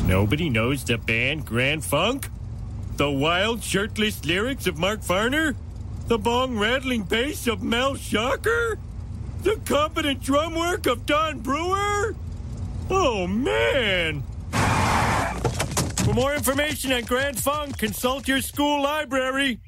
Nobody knows the band Grand Funk? The wild, shirtless lyrics of Mark Farner? The bong-rattling bass of Mel Shocker? The competent drum work of Don Brewer? Oh, man! For more information on Grand Funk, consult your school library.